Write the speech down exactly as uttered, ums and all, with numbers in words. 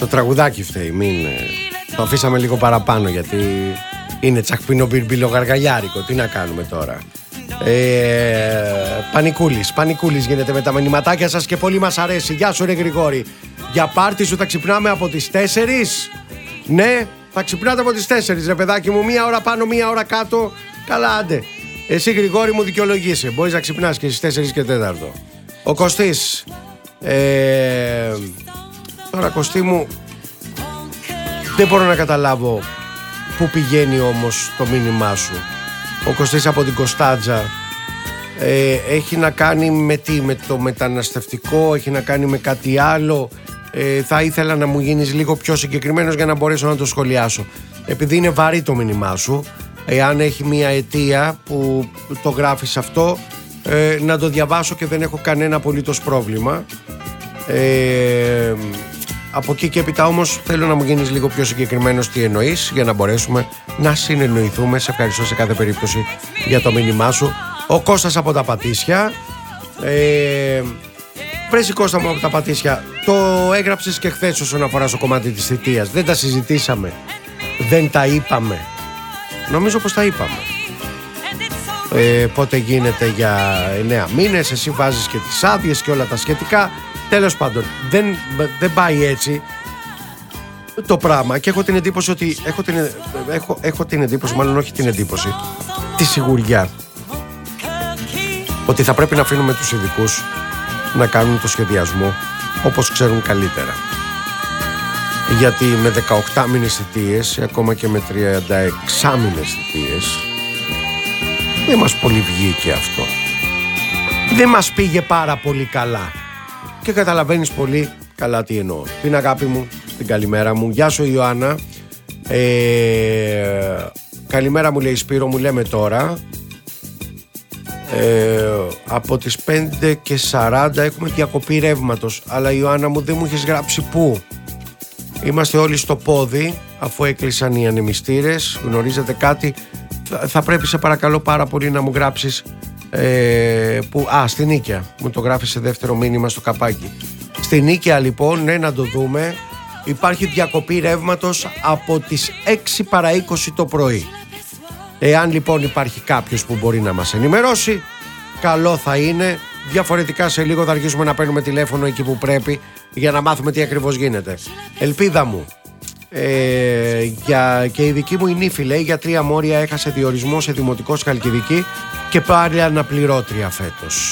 Το τραγουδάκι φταίει, μην... Το αφήσαμε λίγο παραπάνω γιατί είναι τσακπίνο μπιρμπίλο γαργαλιάρικο. Τι να κάνουμε τώρα. ε, Πανικούλης, Πανικούλης γίνεται με τα μηνυματάκια σας και πολύ μας αρέσει. Γεια σου ρε Γρηγόρη. Για πάρτι σου θα ξυπνάμε από τις τέσσερις. Ναι, θα ξυπνάτε από τις τέσσερις ρε παιδάκι μου. Μία ώρα πάνω, μία ώρα κάτω. Καλά άντε. Εσύ Γρηγόρη μου δικαιολογείσαι. Μπορείς να ξυπνάς και στις τέσσερις και τέταρτο. Ο Κωστής. ε, Τώρα Κωστή μου, δεν μπορώ να καταλάβω πού πηγαίνει όμως το μήνυμά σου. Ο Κωστής από την Κωνσταντζα. ε, Έχει να κάνει με τι? Με το μεταναστευτικό? Έχει να κάνει με κάτι άλλο? ε, Θα ήθελα να μου γίνεις λίγο πιο συγκεκριμένος για να μπορέσω να το σχολιάσω. Επειδή είναι βαρύ το μήνυμά σου, εάν έχει μια αιτία που το γράφεις αυτό, ε, να το διαβάσω και δεν έχω κανένα απολύτως πρόβλημα. ε, Από εκεί και έπειτα όμως θέλω να μου γίνεις λίγο πιο συγκεκριμένος τι εννοείς, για να μπορέσουμε να συνεννοηθούμε. Σε ευχαριστώ σε κάθε περίπτωση για το μήνυμά σου. Ο Κώστας από τα Πατήσια. ε, Πρέσι Κώστα μου από τα Πατήσια, το έγραψες και χθες όσον αφορά στο κομμάτι της θητείας. Δεν τα συζητήσαμε, δεν τα είπαμε. Νομίζω πως τα είπαμε. ε, Πότε γίνεται για εννέα μήνες, εσύ βάζεις και τις άδειες και όλα τα σχετικά. Τέλος πάντων, δεν, δεν πάει έτσι το πράγμα και έχω την εντύπωση ότι έχω την, έχω, έχω την εντύπωση, μάλλον όχι την εντύπωση, τη σιγουριά ότι θα πρέπει να αφήνουμε τους ειδικούς να κάνουν το σχεδιασμό όπως ξέρουν καλύτερα. Γιατί με δεκαοκτώ μήνες θητείες, ακόμα και με τριάντα έξι μήνες θητείες, δεν μας πολύ βγήκε αυτό. Δεν μας πήγε πάρα πολύ καλά. Και καταλαβαίνεις πολύ καλά τι εννοώ. Την αγάπη μου, την καλημέρα μου. Γεια σου Ιωάννα. ε, Καλημέρα μου λέει Σπύρο, μου λέμε τώρα. ε, Από τις πέντε και σαράντα έχουμε διακοπή ρεύματος. Αλλά Ιωάννα μου δεν μου έχεις γράψει πού. Είμαστε όλοι στο πόδι αφού έκλεισαν οι ανεμιστήρες. Γνωρίζετε κάτι? Θα πρέπει σε παρακαλώ πάρα πολύ να μου γράψεις Ε, που, α, στην Νίκαια. Μου το γράφει σε δεύτερο μήνυμα στο καπάκι. Στην Νίκαια λοιπόν, ναι, να το δούμε. Υπάρχει διακοπή ρεύματος από τις έξι παρά είκοσι το πρωί. Εάν λοιπόν υπάρχει κάποιος που μπορεί να μας ενημερώσει, καλό θα είναι. Διαφορετικά σε λίγο θα αρχίσουμε να παίρνουμε τηλέφωνο εκεί που πρέπει για να μάθουμε τι ακριβώς γίνεται. Ελπίδα μου. Ε, για, και η δική μου η νύφη λέει για τρία μόρια έχασε διορισμό σε δημοτικό στη Χαλκιδική και πάλι αναπληρώτρια φέτος.